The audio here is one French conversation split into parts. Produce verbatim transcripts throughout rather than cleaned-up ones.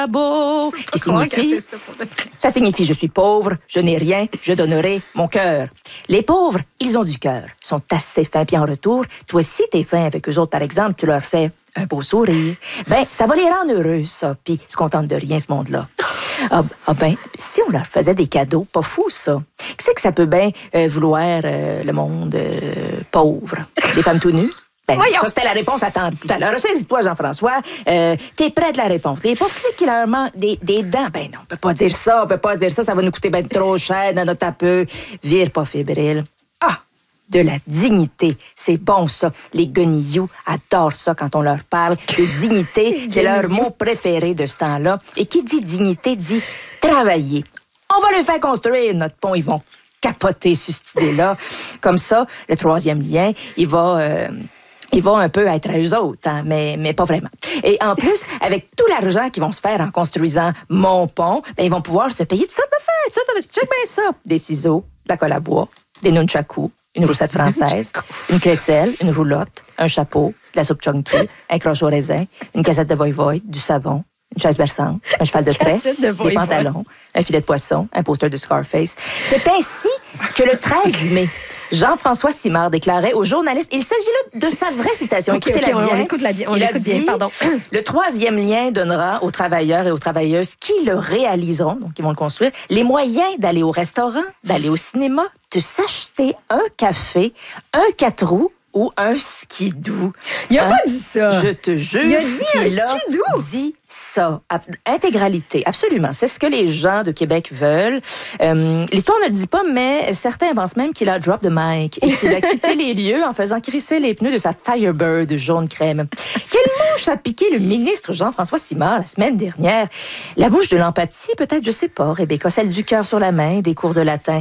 beau. Qui signifie, ça, ça signifie je suis pauvre, je n'ai rien, je donnerai mon cœur. Les pauvres, ils ont du cœur, sont assez fins, puis en retour, toi si t'es fin avec eux autres, par exemple, tu leur fais un beau sourire, ben ça va les rendre heureux, ça, puis ils se contentent de rien, ce monde-là. Ah, ah ben, si on leur faisait des cadeaux, pas fou, ça. Qu'est-ce que ça peut bien euh, vouloir euh, le monde euh, pauvre? Des femmes tout nues? Ben, ça, c'était la réponse à tout à l'heure. Saisis-toi, Jean-François. Euh, t'es près de la réponse. Les pauvres, qu'est-ce qui leur manque? Des, des dents? Ben non, on peut pas dire ça, on peut pas dire ça. Ça va nous coûter ben trop cher dans notre tapeux. Vire pas fébrile. Ah! De la dignité. C'est bon, ça. Les guenilloux adorent ça quand on leur parle de dignité. C'est leur mot préféré de ce temps-là. Et qui dit dignité dit travailler. On va le faire construire, notre pont. Ils vont capoter sur cette idée-là. Comme ça, le troisième lien, il va... Euh, Ils vont un peu être à eux autres, hein, mais, mais pas vraiment. Et en plus, avec tout l'argent qu'ils vont se faire en construisant mon pont, ben, ils vont pouvoir se payer toutes sortes d'affaires. Tu sais, check bien ça. Des ciseaux, de la colle à bois, des nunchakus, une roussette française, une crécelle, une roulotte, un chapeau, de la soupe chunky, un croche au raisin, une cassette de voy-voy, du savon, une chaise berçante, un cheval de trait, de des pantalons, un filet de poisson, un poster de Scarface. C'est ainsi que le treize mai, Jean-François Simard déclarait aux journalistes, il s'agit là de sa vraie citation, okay, écoutez-la okay, bien. On écoute la bien, on il écoute a dit, bien, pardon. Le troisième lien donnera aux travailleurs et aux travailleuses qui le réaliseront, donc qui vont le construire, les moyens d'aller au restaurant, d'aller au cinéma, de s'acheter un café, un quatre roues, ou un skidoo. Il a hein? pas dit ça. Je te jure. Il a dit qu'il un skidoo. A dit ça. Intégralité. Absolument. C'est ce que les gens de Québec veulent. Euh, l'histoire ne le dit pas, mais certains pensent même qu'il a drop the mic et qu'il a quitté les lieux en faisant crisser les pneus de sa Firebird jaune crème. Quelle mouche a piqué le ministre Jean-François Simard la semaine dernière? La mouche de l'empathie, peut-être, je sais pas, Rebecca. Celle du cœur sur la main, des cours de latin.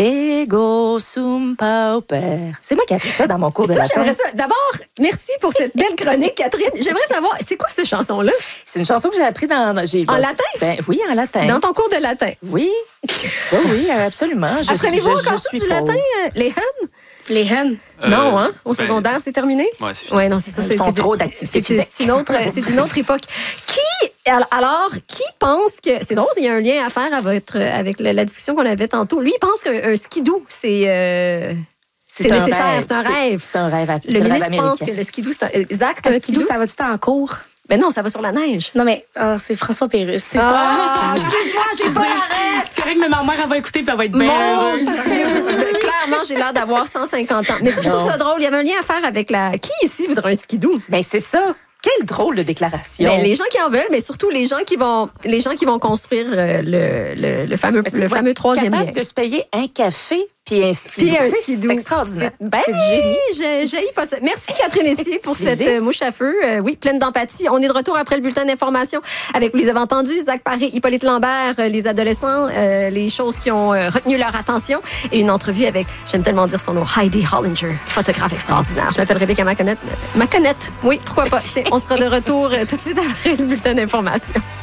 Ego sum pauper. C'est moi qui ai appris ça dans mon cours de latin. J'aimerais ça. D'abord, merci pour cette belle chronique, Catherine. J'aimerais savoir, c'est quoi cette chanson-là? C'est une chanson que j'ai appris dans... J'ai, en latin? Ben, oui, en latin. Dans ton cours de latin? Oui. Oui, oui, absolument. Je Apprenez-vous suis, je, encore je ça suis du pauvre. latin, euh, les hennes? Les hennes? Euh, non, hein? Au ben, secondaire, c'est terminé? Oui, c'est fini. Oui, non, c'est ça. Ils c'est, font c'est trop de, d'activités c'est, physiques. C'est une autre, c'est d'une autre époque. Qui, alors, qui pense que... C'est drôle, il y a un lien à faire à votre, avec la, la discussion qu'on avait tantôt. Lui, il pense qu'un skidoo, c'est... Euh, C'est, c'est nécessaire, rêve. c'est un rêve. C'est un rêve. Le ministre rêve pense que le skidoo, c'est un... Exact, un skidoo, ça va-tu en cours? Ben non, ça va sur la neige. Non, mais oh, c'est François Pérusse. C'est ah, excuse-moi, j'ai pas la rêve. C'est correct, mais ma mère, elle va écouter puis elle va être bien heureuse. Clairement, j'ai l'air d'avoir cent cinquante ans. Mais ça, je trouve ça drôle. Il y avait un lien à faire avec la... Qui ici voudrait un skidoo? Ben c'est ça. Quelle drôle de déclaration. Ben, les gens qui en veulent, mais surtout les gens qui vont, les gens qui vont construire euh, le, le, le fameux, le fameux troisième lien. Capable de se payer un café puis un skidoo. Un skidoo. C'est extraordinaire. C'est, ben, c'est du génie. J'ai, j'ai pas ça. Merci Catherine Etier pour cette euh, mouche à feu. Euh, oui, pleine d'empathie. On est de retour après le bulletin d'information avec, vous les avez entendus, Zach Paré, Hippolyte Lambert, euh, les adolescents, euh, les choses qui ont euh, retenu leur attention et une entrevue avec, j'aime tellement dire son nom, Heidi Hollinger, photographe extraordinaire. Je m'appelle Rebecca Maconette. Maconette, oui, pourquoi pas. C'est, on sera de retour euh, tout de suite après le bulletin d'information.